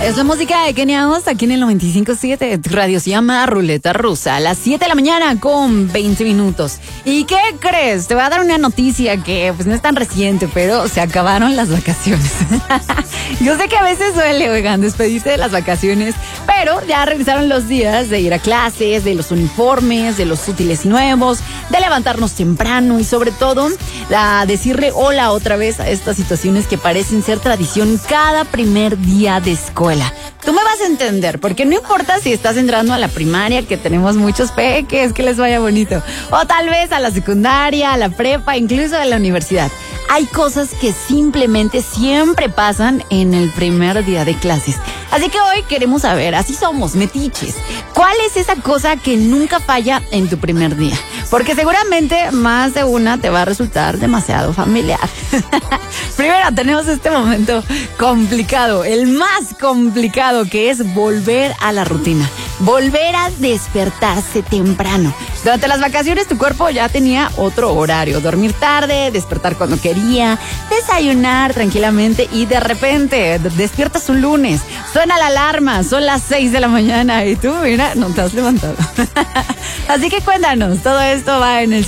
Es la música de Kenia Oz aquí en el 95.7. Tu radio se llama Ruleta Rusa. A las 7 de la mañana con 20 minutos. ¿Y qué crees? Te voy a dar una noticia que pues no es tan reciente, pero se acabaron las vacaciones. Yo sé que a veces duele, oigan, despedirse de las vacaciones, pero ya regresaron los días de ir a clases, de los uniformes, de los útiles nuevos, de levantarnos temprano y sobre todo decirle hola otra vez a estas situaciones que parecen ser tradición cada primer día de escuela. Tú me vas a entender, porque no importa si estás entrando a la primaria, que tenemos muchos peques, que les vaya bonito, o tal vez a la secundaria, a la prepa, incluso a la universidad. Hay cosas que simplemente siempre pasan en el primer día de clases. Así que hoy queremos saber, así somos, metiches, ¿cuál es esa cosa que nunca falla en tu primer día? Porque seguramente más de una te va a resultar demasiado familiar. Primero tenemos este momento complicado, el más complicado, que es volver a la rutina. Volver a despertarse temprano. Durante las vacaciones tu cuerpo ya tenía otro horario. Dormir tarde, despertar cuando quería, desayunar tranquilamente y de repente despiertas un lunes. Suena la alarma, son las 6 de la mañana y tú, mira, no te has levantado. Así que cuéntanos, todo esto va en el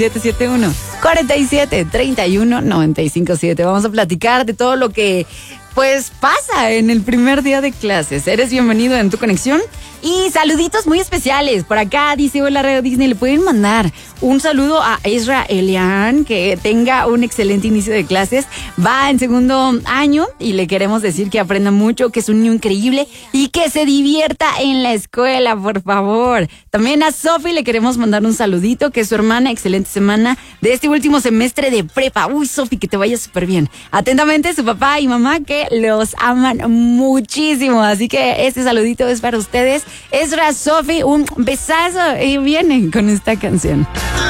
771-47-31-957. Vamos a platicar de todo lo que pues pasa en el primer día de clases. Eres bienvenido en Tu Conexión. Y saluditos muy especiales. Por acá dice, hola Radio Disney, le pueden mandar un saludo a Ezra Elian, que tenga un excelente inicio de clases. Va en segundo año y le queremos decir que aprenda mucho, que es un niño increíble y que se divierta en la escuela, por favor. También a Sofi le queremos mandar un saludito, que es su hermana. Excelente semana de este último semestre de prepa. Uy, Sofi, que te vaya súper bien. Atentamente, su papá y mamá, que los aman muchísimo. Así que este saludito es para ustedes. Ezra, Sofi, un besazo y vienen con esta canción.